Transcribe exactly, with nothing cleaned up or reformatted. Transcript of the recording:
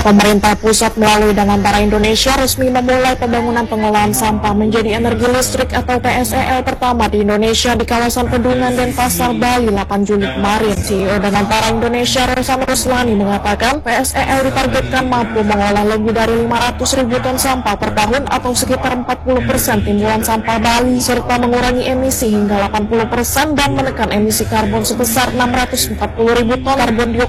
Pemerintah pusat melalui Danantara Indonesia resmi memulai pembangunan pengolahan sampah menjadi energi listrik atau P S E L pertama di Indonesia di kawasan Pedungan Denpasar, Bali delapan Juli kemarin. C E O Danantara Indonesia Rosan Ruslani mengatakan P S E L ditargetkan mampu mengolah lebih dari lima ratus ribu ton sampah per tahun atau sekitar empat puluh persen timbulan sampah Bali, serta mengurangi emisi hingga delapan puluh persen dan menekan emisi karbon sebesar enam ratus empat puluh ribu ton karbon dioksida